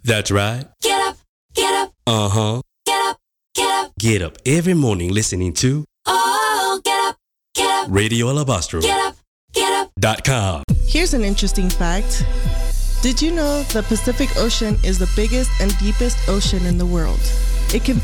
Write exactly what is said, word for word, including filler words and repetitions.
That's right. Get up, get up, Uh-huh. get up, get up. Get up every morning listening to Oh, get up, get up, Radio Alabastro get up, get up. dot com. Here's an interesting fact. Did you know the Pacific Ocean is the biggest and deepest ocean in the world? It can